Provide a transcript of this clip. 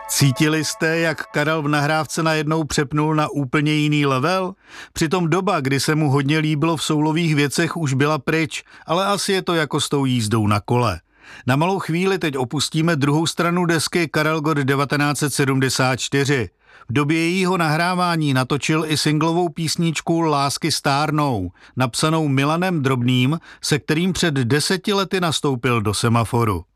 Cítili jste, jak Karel v nahrávce najednou přepnul na úplně jiný level? Přitom doba, kdy se mu hodně líbilo v soulových věcech, už byla pryč, ale asi je to jako s tou jízdou na kole. Na malou chvíli teď opustíme druhou stranu desky Karel Gott 1974. V době jejího nahrávání natočil i singlovou písničku Lásky stárnou, napsanou Milanem Drobným, se kterým před 10 lety nastoupil do Semaforu.